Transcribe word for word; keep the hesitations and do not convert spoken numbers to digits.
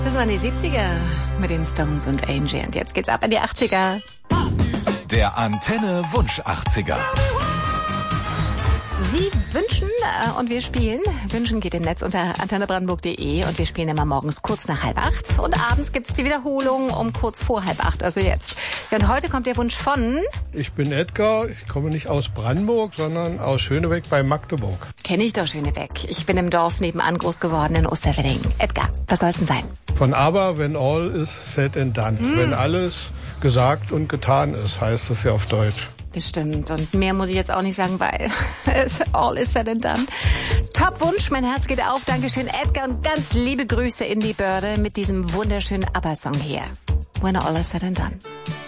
Das waren die siebziger mit den Stones und Angie. Und jetzt geht's ab in die achtziger. Der Antenne Wunsch achtziger. Sie wünschen äh, und wir spielen. Wünschen geht im Netz unter antenne brandenburg punkt de und wir spielen immer morgens kurz nach halb acht. Und abends gibt's die Wiederholung um kurz vor halb acht, also jetzt. Ja, und heute kommt der Wunsch von... Ich bin Edgar, ich komme nicht aus Brandenburg, sondern aus Schönebeck bei Magdeburg. Kenn ich doch Schönebeck. Ich bin im Dorf nebenan groß geworden in Osterwedding. Edgar, was soll's denn sein? Von Aber, when all is said and done. Hm. Wenn alles gesagt und getan ist, heißt es ja auf Deutsch. Das stimmt. Und mehr muss ich jetzt auch nicht sagen, weil all is said and done. Top Wunsch, mein Herz geht auf. Dankeschön, Edgar. Und ganz liebe Grüße in die Börde mit diesem wunderschönen ABBA-Song hier. When all is said and done.